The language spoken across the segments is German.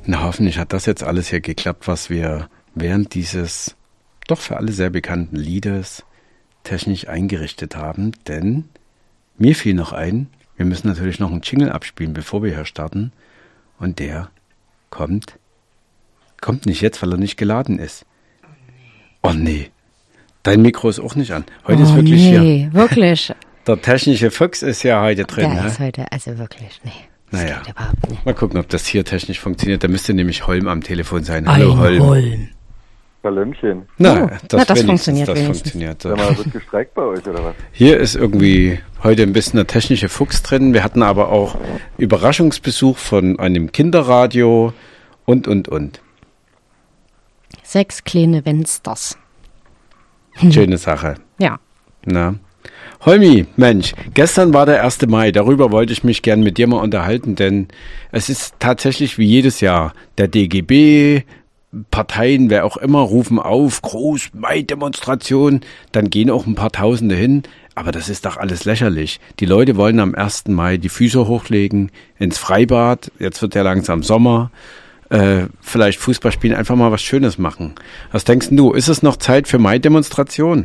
Na, hoffentlich hat das jetzt alles hier geklappt, was wir während dieses doch für alle sehr bekannten Liedes technisch eingerichtet haben, denn mir fiel noch ein, wir müssen natürlich noch einen Jingle abspielen, bevor wir hier starten, und der kommt nicht jetzt, weil er nicht geladen ist. Oh nee, dein Mikro ist auch nicht an. Heute ist wirklich hier. Wirklich. Der technische Fuchs ist ja heute drin. Der ist heute, also wirklich, nee. Naja, geht überhaupt nicht. Mal gucken, ob das hier technisch funktioniert. Da müsste nämlich Holm am Telefon sein. Hallo Holm. Salömchen. Das funktioniert. Das funktioniert. Sag mal, wird gestreikt bei euch oder was? Hier ist irgendwie heute ein bisschen der technische Fuchs drin. Wir hatten aber auch Überraschungsbesuch von einem Kinderradio und. 6 kleine Wensters. Schöne Sache. Ja. Na. Holmi, Mensch, gestern war der 1. Mai. Darüber wollte ich mich gern mit dir mal unterhalten, denn es ist tatsächlich wie jedes Jahr der DGB, Parteien, wer auch immer, rufen auf, groß Mai-Demonstration, dann gehen auch ein paar Tausende hin, aber das ist doch alles lächerlich. Die Leute wollen am 1. Mai die Füße hochlegen, ins Freibad, jetzt wird ja langsam Sommer, vielleicht Fußball spielen, einfach mal was Schönes machen. Was denkst du, ist es noch Zeit für Mai-Demonstration?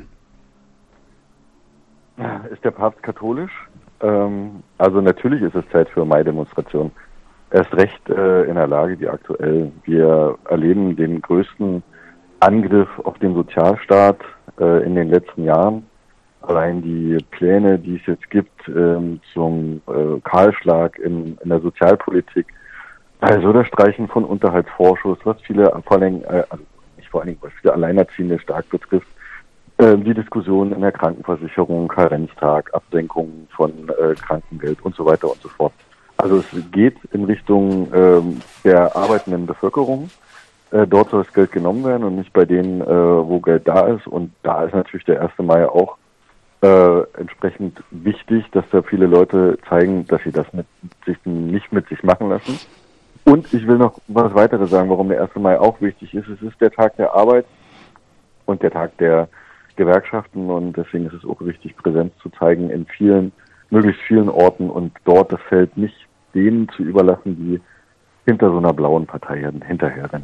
Ist der Papst katholisch? Also natürlich ist es Zeit für Mai-Demonstration. Erst recht in der Lage, wie aktuell. Wir erleben den größten Angriff auf den Sozialstaat in den letzten Jahren. Allein die Pläne, die es jetzt gibt zum Kahlschlag in der Sozialpolitik, also das Streichen von Unterhaltsvorschuss, was viele, was viele Alleinerziehende stark betrifft, die Diskussion in der Krankenversicherung, Karenztag, Absenkung von Krankengeld und so weiter und so fort. Also es geht in Richtung der arbeitenden Bevölkerung. Dort soll das Geld genommen werden und nicht bei denen, wo Geld da ist. Und da ist natürlich der 1. Mai auch entsprechend wichtig, dass da viele Leute zeigen, dass sie das nicht mit sich machen lassen. Und ich will noch was weiteres sagen, warum der 1. Mai auch wichtig ist. Es ist der Tag der Arbeit und der Tag der Gewerkschaften und deswegen ist es auch wichtig, Präsenz zu zeigen in möglichst vielen Orten und dort das Feld nicht denen zu überlassen, die hinter so einer blauen Partei hinterherrennen.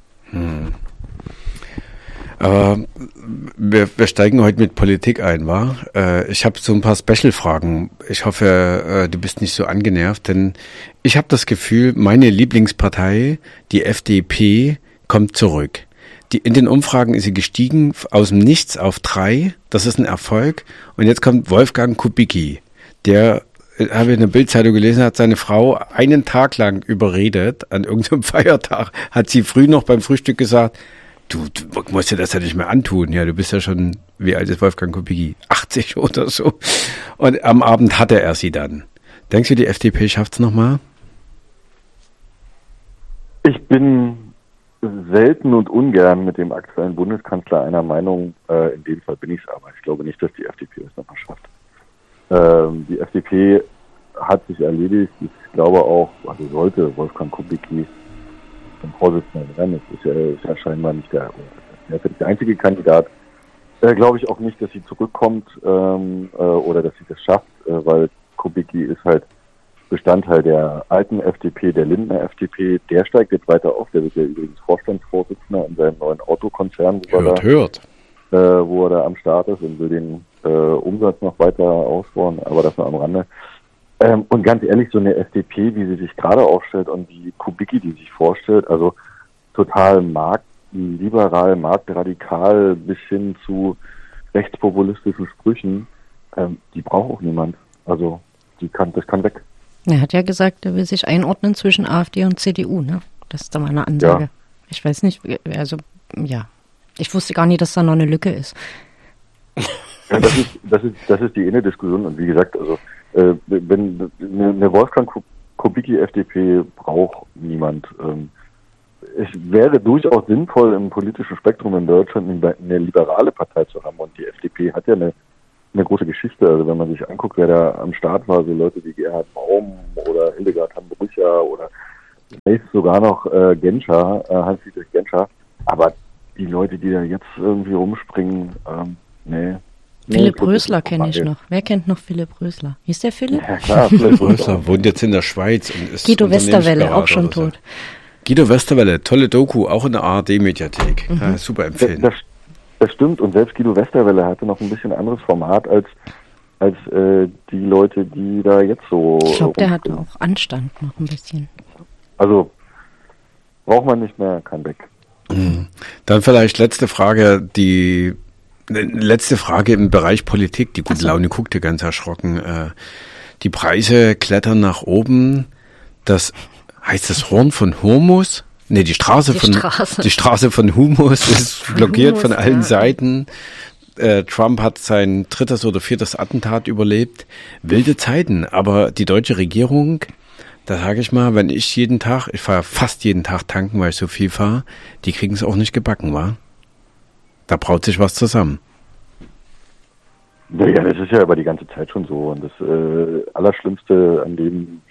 Aber wir steigen heute mit Politik ein, wa? Ich habe so ein paar Special-Fragen. Ich hoffe, du bist nicht so angenervt, denn ich habe das Gefühl, meine Lieblingspartei, die FDP, kommt zurück. In den Umfragen ist sie gestiegen aus dem Nichts auf 3. Das ist ein Erfolg. Und jetzt kommt Wolfgang Kubicki. Der, habe ich in der Bild-Zeitung gelesen, hat seine Frau einen Tag lang überredet. An irgendeinem Feiertag hat sie früh noch beim Frühstück gesagt, du musst dir das ja nicht mehr antun. Ja, du bist ja schon, wie alt ist Wolfgang Kubicki? 80 oder so. Und am Abend hatte er sie dann. Denkst du, die FDP schafft's nochmal? Ich bin selten und ungern mit dem aktuellen Bundeskanzler einer Meinung. In dem Fall bin ich es aber. Ich glaube nicht, dass die FDP es nochmal schafft. Die FDP hat sich erledigt. Ich glaube auch, also sollte Wolfgang Kubicki zum Vorsitzenden werden. Das ist ja scheinbar nicht der einzige Kandidat. Glaube ich auch nicht, dass sie zurückkommt oder dass sie das schafft, weil Kubicki ist halt Bestandteil der alten FDP, der Lindner FDP. Der steigt jetzt weiter auf. Der wird ja übrigens Vorstandsvorsitzender in seinem neuen Autokonzern, wo er da am Start ist und will den Umsatz noch weiter ausbauen, aber das nur am Rande. Und ganz ehrlich, so eine FDP, wie sie sich gerade aufstellt und die Kubicki, die sich vorstellt, also total marktliberal, marktradikal bis hin zu rechtspopulistischen Sprüchen, die braucht auch niemand. Also das kann weg. Er hat ja gesagt, er will sich einordnen zwischen AfD und CDU, ne? Das ist da mal eine Ansage. Ja. Ich weiß nicht, also, ja. Ich wusste gar nicht, dass da noch eine Lücke ist. Ja, das ist die Innendiskussion und wie gesagt, also, wenn eine Wolfgang Kubicki FDP braucht niemand. Es wäre durchaus sinnvoll, im politischen Spektrum in Deutschland eine liberale Partei zu haben und die FDP hat ja eine große Geschichte. Also wenn man sich anguckt, wer da am Start war, so Leute wie Gerhard Baum oder Hildegard Hambrücher oder sogar noch Hans-Dietrich Genscher. Aber die Leute, die da jetzt irgendwie rumspringen, nee. Philipp Rösler kenne ich noch. Wer kennt noch Philipp Rösler? Hieß der Philipp? Ja klar, Philipp Rösler wohnt jetzt in der Schweiz und ist Guido Westerwelle, auch schon tot. Guido Westerwelle, tolle Doku, auch in der ARD-Mediathek. Ja, super empfehlen. Das stimmt, und selbst Guido Westerwelle hatte noch ein bisschen anderes Format als die Leute, die da jetzt so... Ich glaube, der hatte auch Anstand noch ein bisschen. Also, braucht man nicht mehr, kann weg. Dann vielleicht letzte Frage im Bereich Politik. Die gute Laune guckte ganz erschrocken. Die Preise klettern nach oben. Heißt das Horn von Hormuz? Nee, die Straße von Humus ist blockiert von allen Seiten. Trump hat sein 3. oder 4. Attentat überlebt. Wilde Zeiten, aber die deutsche Regierung, da sage ich mal, ich fahre fast jeden Tag tanken, weil ich so viel fahre, die kriegen es auch nicht gebacken, wa? Da braut sich was zusammen. Ja, das ist ja aber die ganze Zeit schon so. Und das Allerschlimmste an dem,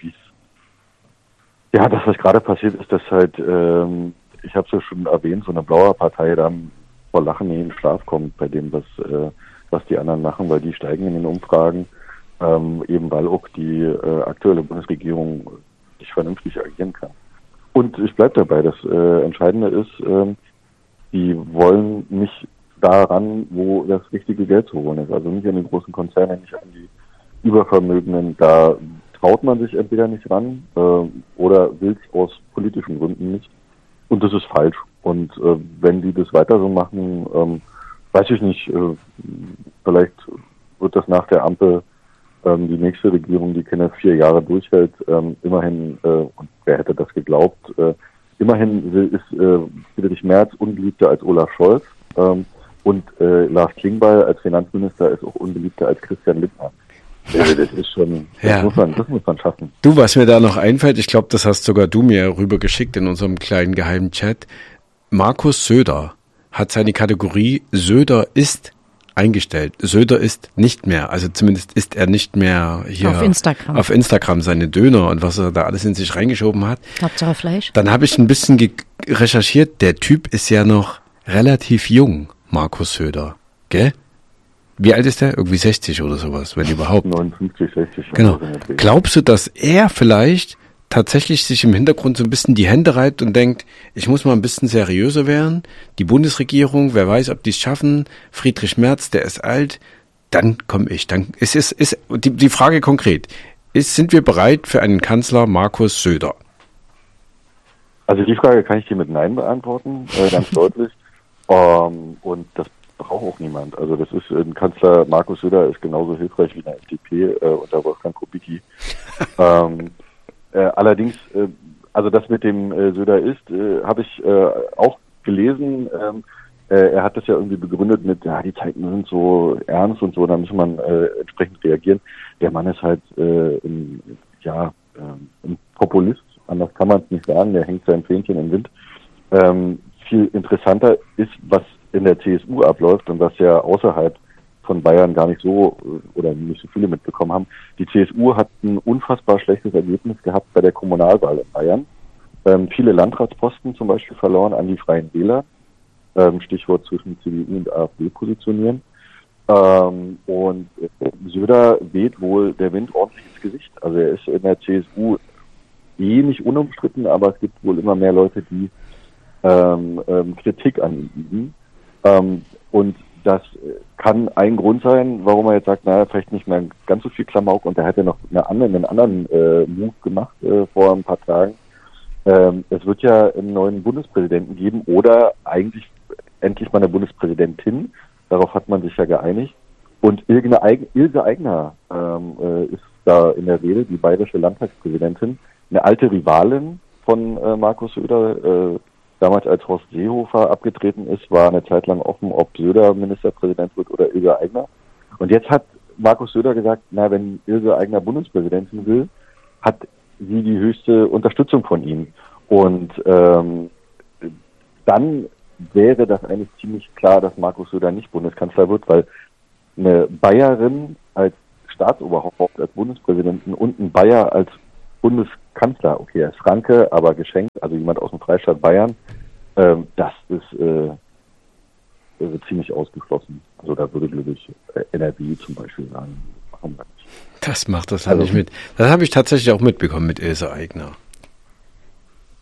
das, was gerade passiert ist, dass halt, ich habe es ja schon erwähnt, so eine blaue Partei da vor Lachen in den Schlaf kommt bei dem, was die anderen machen, weil die steigen in den Umfragen, eben weil auch die aktuelle Bundesregierung nicht vernünftig agieren kann. Und ich bleibe dabei, das Entscheidende ist, die wollen nicht daran, wo das richtige Geld zu holen ist. Also nicht an die großen Konzerne, nicht an die Übervermögenden. Da traut man sich entweder nicht ran oder will es aus politischen Gründen nicht. Und das ist falsch. Und wenn die das weiter so machen, weiß ich nicht, vielleicht wird das nach der Ampel die nächste Regierung, die keine 4 Jahre durchhält, immerhin, und wer hätte das geglaubt, immerhin ist Friedrich Merz unbeliebter als Olaf Scholz und Lars Klingbeil als Finanzminister ist auch unbeliebter als Christian Lindner. Das ist schon, das muss man schaffen. Du, was mir da noch einfällt, ich glaube, das hast sogar du mir rübergeschickt in unserem kleinen geheimen Chat. Markus Söder hat seine Kategorie Söder ist eingestellt. Söder ist nicht mehr, also zumindest ist er nicht mehr hier auf Instagram seine Döner und was er da alles in sich reingeschoben hat. Hauptsache Fleisch. Dann habe ich ein bisschen recherchiert. Der Typ ist ja noch relativ jung, Markus Söder, gell? Wie alt ist der? Irgendwie 60 oder sowas, wenn überhaupt. 59, 60. Genau. Glaubst du, dass er vielleicht tatsächlich sich im Hintergrund so ein bisschen die Hände reibt und denkt, ich muss mal ein bisschen seriöser werden? Die Bundesregierung, wer weiß, ob die es schaffen. Friedrich Merz, der ist alt. Dann komme ich. Dann ist die Frage konkret. Sind wir bereit für einen Kanzler Markus Söder? Also die Frage kann ich dir mit Nein beantworten, ganz deutlich. Und das braucht auch niemand. Also das ist ein Kanzler Markus Söder ist genauso hilfreich wie eine FDP unter Wolfgang Kubicki. Allerdings, also das mit dem Söder ist, habe ich auch gelesen. Er hat das ja irgendwie begründet mit, ja, die Zeiten sind so ernst und so, da muss man entsprechend reagieren. Der Mann ist halt ein Populist, anders kann man es nicht sagen, der hängt sein Fähnchen im Wind. Viel interessanter ist, was in der CSU abläuft und was ja außerhalb von Bayern gar nicht so oder nicht so viele mitbekommen haben. Die CSU hat ein unfassbar schlechtes Ergebnis gehabt bei der Kommunalwahl in Bayern. Viele Landratsposten zum Beispiel verloren an die Freien Wähler. Stichwort zwischen CDU und AfD positionieren. Und Söder weht wohl der Wind ordentlich ins Gesicht. Also er ist in der CSU nicht unumstritten, aber es gibt wohl immer mehr Leute, die Kritik an ihm üben. Und das kann ein Grund sein, warum er jetzt sagt, naja, vielleicht nicht mehr ganz so viel Klamauk. Und er hat ja noch einen anderen Move gemacht vor ein paar Tagen. Es wird ja einen neuen Bundespräsidenten geben oder eigentlich endlich mal eine Bundespräsidentin. Darauf hat man sich ja geeinigt. Und Ilse Aigner ist da in der Rede, die bayerische Landtagspräsidentin, eine alte Rivalin von Markus Söder. Damals, als Horst Seehofer abgetreten ist, war eine Zeit lang offen, ob Söder Ministerpräsident wird oder Ilse Aigner. Und jetzt hat Markus Söder gesagt, wenn Ilse Aigner Bundespräsidentin will, hat sie die höchste Unterstützung von ihm. Und dann wäre das eigentlich ziemlich klar, dass Markus Söder nicht Bundeskanzler wird, weil eine Bayerin als Staatsoberhaupt, als Bundespräsidentin und ein Bayer als Bundeskanzler, okay, er ist Franke, aber geschenkt, also jemand aus dem Freistaat Bayern, das ist ziemlich ausgeschlossen. Also da würde, glaube ich, NRW zum Beispiel sagen, machen wir nicht. Das macht das halt nicht mit. Das habe ich tatsächlich auch mitbekommen mit Ilse Aigner. Ich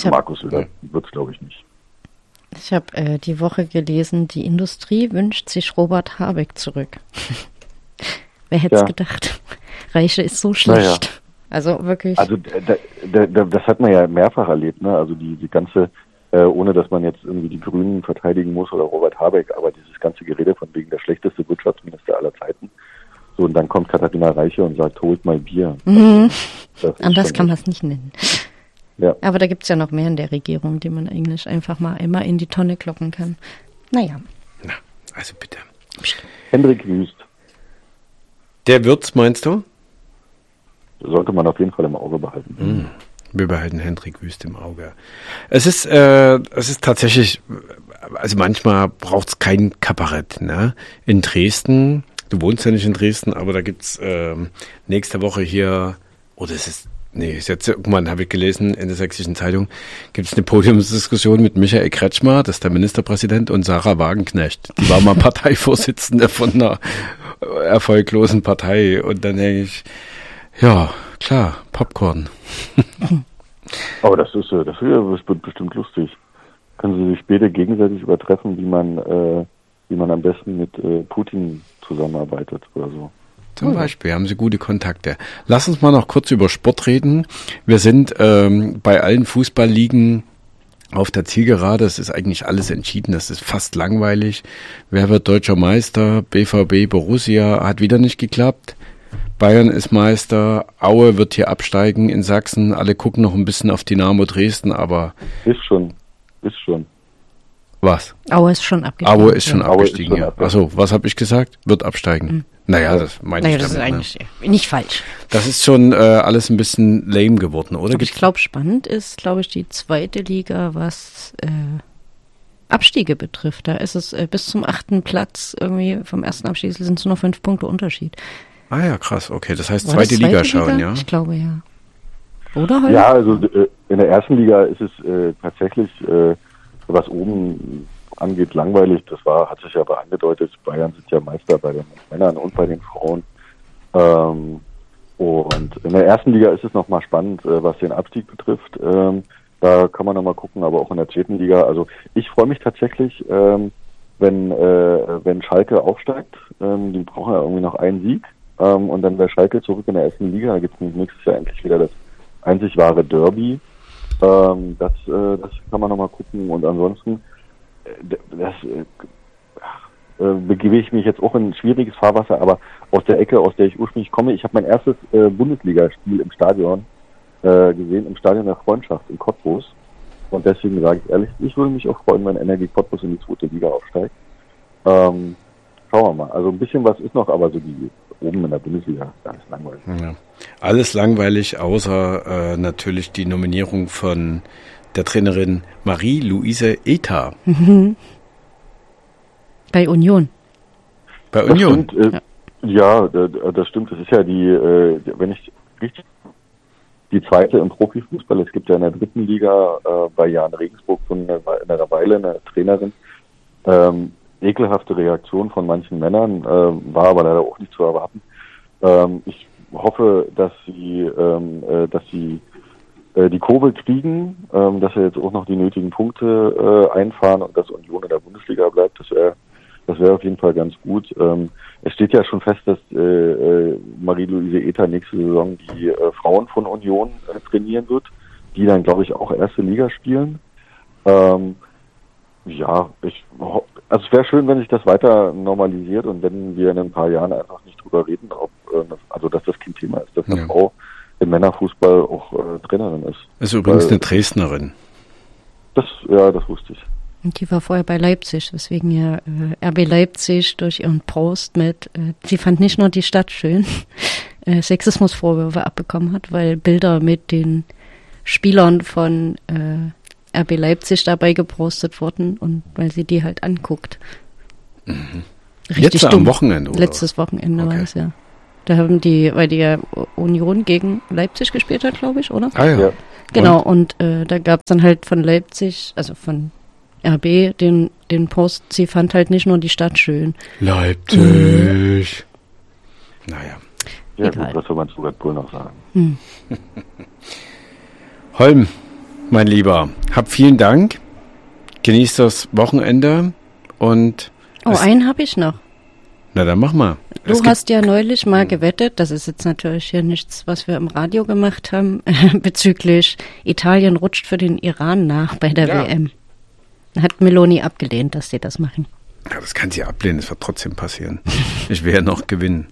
Markus Söder wird es, glaube ich, nicht. Ich habe die Woche gelesen, die Industrie wünscht sich Robert Habeck zurück. Wer hätte es gedacht? Reiche ist so schlecht. Naja. Also wirklich. Also das hat man ja mehrfach erlebt, ne? Also die ganze, ohne dass man jetzt irgendwie die Grünen verteidigen muss oder Robert Habeck, aber dieses ganze Gerede von wegen der schlechteste Wirtschaftsminister aller Zeiten. So, und dann kommt Katharina Reiche und sagt, holt mal Bier. Mhm. Anders kann man es nicht nennen. Ja. Aber da gibt es ja noch mehr in der Regierung, die man eigentlich einfach mal einmal in die Tonne kloppen kann. Naja. Na, also bitte. Hendrik Wüst. Der wird's, meinst du? Sollte man auf jeden Fall im Auge behalten. Wir behalten Hendrik Wüst im Auge. Es ist tatsächlich, also manchmal braucht's kein Kabarett, ne? In Dresden, du wohnst ja nicht in Dresden, aber da gibt's nächste Woche hier, ist jetzt irgendwann, habe ich gelesen, in der Sächsischen Zeitung, gibt es eine Podiumsdiskussion mit Michael Kretschmer, das ist der Ministerpräsident, und Sarah Wagenknecht. Die war mal Parteivorsitzende von einer erfolglosen Partei. Und dann denke ich, ja, klar, Popcorn. Aber das wird bestimmt lustig. Können sie sich später gegenseitig übertreffen, wie man am besten mit Putin zusammenarbeitet oder so. Zum Beispiel haben sie gute Kontakte. Lass uns mal noch kurz über Sport reden. Wir sind bei allen Fußballligen auf der Zielgerade. Es ist eigentlich alles entschieden. Das ist fast langweilig. Wer wird deutscher Meister? BVB, Borussia hat wieder nicht geklappt. Bayern ist Meister. Aue wird hier absteigen in Sachsen. Alle gucken noch ein bisschen auf Dynamo Dresden, aber... Ist schon. Was? Aue ist schon abgestiegen. Aue ist schon abgestiegen, ja. Achso, was habe ich gesagt? Wird absteigen. Naja, das meine ich damit. Das ist eigentlich nicht falsch. Das ist schon alles ein bisschen lame geworden, oder? Aber ich glaube, spannend ist, die zweite Liga, was Abstiege betrifft. Da ist es bis zum 8. Platz irgendwie vom ersten Abstieg sind es nur 5 Punkte Unterschied. Ah ja, krass, okay. Das heißt zweite Liga schauen, ja? Ich glaube, ja. Oder halt? Ja, also in der ersten Liga ist es tatsächlich, was oben angeht, langweilig. Das hat sich ja aber angedeutet. Bayern sind ja Meister bei den Männern und bei den Frauen. Und in der ersten Liga ist es nochmal spannend, was den Abstieg betrifft. Da kann man nochmal gucken, aber auch in der zweiten Liga. Also ich freue mich tatsächlich, wenn Schalke aufsteigt. Die brauchen ja irgendwie noch einen Sieg. Und dann wäre Schalke zurück in der ersten Liga. Da gibt es nächstes Jahr endlich wieder das einzig wahre Derby. Das kann man nochmal gucken. Und ansonsten begebe ich mich jetzt auch in ein schwieriges Fahrwasser, aber aus der Ecke, aus der ich ursprünglich komme. Ich habe mein erstes Bundesligaspiel im Stadion gesehen, im Stadion der Freundschaft in Cottbus. Und deswegen sage ich ehrlich, ich würde mich auch freuen, wenn Energie Cottbus in die zweite Liga aufsteigt. Schauen wir mal. Also ein bisschen was ist noch, aber so die oben in der Bundesliga, ganz langweilig. Ja. Alles langweilig, außer natürlich die Nominierung von der Trainerin Marie-Louise Eta. Bei Union. Bei Union? Das stimmt, ja, das stimmt. Das ist ja wenn ich richtig, die zweite im Profifußball. Es gibt ja in der dritten Liga bei Jan Regensburg in einer Weile eine Trainerin. Ekelhafte Reaktion von manchen Männern, war aber leider auch nicht zu erwarten. Ich hoffe, dass sie die Kurve kriegen, dass sie jetzt auch noch die nötigen Punkte einfahren und dass Union in der Bundesliga bleibt. Das wäre auf jeden Fall ganz gut. Es steht ja schon fest, dass Marie-Louise Eta nächste Saison die Frauen von Union trainieren wird, die dann, glaube ich, auch erste Liga spielen. Ja, es wäre schön, wenn sich das weiter normalisiert und wenn wir in ein paar Jahren einfach nicht drüber reden, dass das kein Thema ist, dass eine Frau im Männerfußball auch Trainerin ist. Ist übrigens eine Dresdnerin. Das wusste ich. Und die war vorher bei Leipzig, weswegen ja RB Leipzig durch ihren Post sie fand nicht nur die Stadt schön, Sexismusvorwürfe abbekommen hat, weil Bilder mit den Spielern von RB Leipzig dabei gepostet wurden und weil sie die halt anguckt. Mhm. Richtig jetzt dumm. Am Wochenende, oder? Letztes Wochenende war es, ja. Da haben weil die ja Union gegen Leipzig gespielt hat, glaube ich, oder? Ah ja. Genau, und da gab es dann halt von Leipzig, also von RB, den Post, sie fand halt nicht nur die Stadt schön. Leipzig. Naja. Ja Egal. gut, was soll man zu Red Bull noch sagen? Holm, Mein Lieber, hab vielen Dank. Genieß das Wochenende und... einen habe ich noch. Na, dann mach mal. Du hast ja neulich mal gewettet, das ist jetzt natürlich hier nichts, was wir im Radio gemacht haben, bezüglich Italien rutscht für den Iran nach bei der WM. Hat Meloni abgelehnt, dass sie das machen. Ja, das kann sie ablehnen, das wird trotzdem passieren. Ich werde noch gewinnen.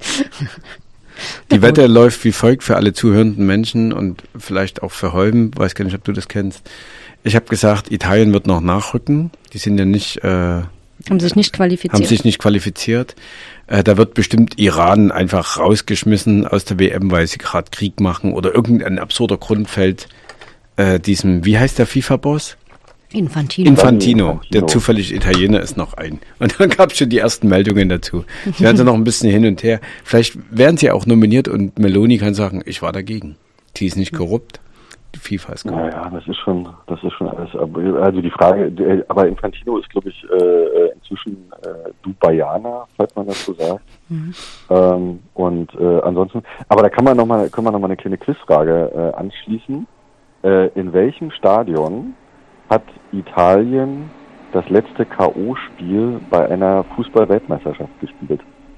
Die Wette läuft wie folgt für alle zuhörenden Menschen und vielleicht auch für Holm, weiß gar nicht, ob du das kennst. Ich habe gesagt, Italien wird noch nachrücken. Die sind ja nicht... haben sich nicht qualifiziert. Da wird bestimmt Iran einfach rausgeschmissen aus der WM, weil sie gerade Krieg machen oder irgendein absurder Grund fällt diesem, wie heißt der FIFA-Boss? Infantino, der zufällig Italiener ist, noch ein. Und dann gab es schon die ersten Meldungen dazu. Es werden sie noch ein bisschen hin und her. Vielleicht werden sie auch nominiert und Meloni kann sagen, ich war dagegen. Die ist nicht korrupt. Die FIFA ist korrupt. Naja, das ist schon alles. Also die Frage, aber Infantino ist, glaube ich, inzwischen Dubaianer, falls man das so sagt. Und ansonsten, aber da können wir noch mal eine kleine Quizfrage anschließen. In welchem Stadion hat Italien das letzte K.O.-Spiel bei einer Fußball-Weltmeisterschaft gespielt?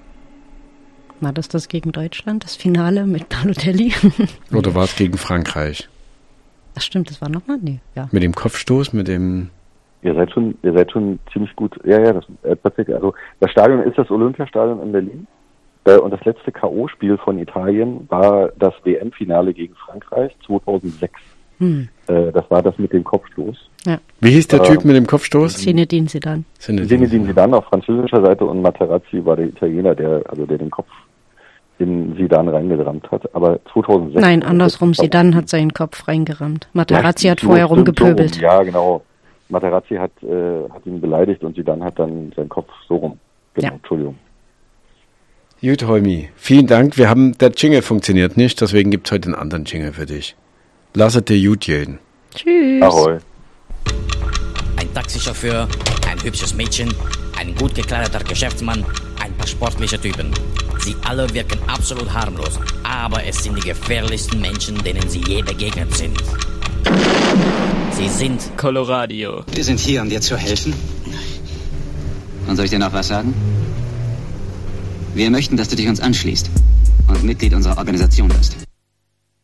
War das gegen Deutschland, das Finale mit Balotelli? Oder war es gegen Frankreich? Ach stimmt, das war nochmal? Nee, ja. Mit dem Kopfstoß, mit dem... Ihr seid schon ziemlich gut. Ja, das tatsächlich. Also das Stadion ist das Olympiastadion in Berlin. Und das letzte K.O.-Spiel von Italien war das WM-Finale gegen Frankreich 2006. Das war das mit dem Kopfstoß. Ja. Wie hieß der Typ mit dem Kopfstoß? Zinedine Zidane. Zinedine Zidane auf französischer Seite und Materazzi war der Italiener, der den Kopf in Zidane reingerammt hat. Aber 2006... Nein, andersrum. Zidane hat seinen Kopf reingerammt. Materazzi hat vorher rumgepöbelt. Ja, genau. Materazzi hat ihn beleidigt und Zidane hat dann seinen Kopf so rum. Genau, ja. Entschuldigung. Gut, Holmi. Vielen Dank. Der Jingle funktioniert nicht, deswegen gibt es heute einen anderen Jingle für dich. Lass es dir gut gehen. Tschüss. Ahoi. Ein Taxichauffeur, ein hübsches Mädchen, ein gut gekleideter Geschäftsmann, ein paar sportliche Typen. Sie alle wirken absolut harmlos, aber es sind die gefährlichsten Menschen, denen sie je begegnet sind. Sie sind Coloradio. Wir sind hier, um dir zu helfen. Und soll ich dir noch was sagen? Wir möchten, dass du dich uns anschließt und Mitglied unserer Organisation wirst.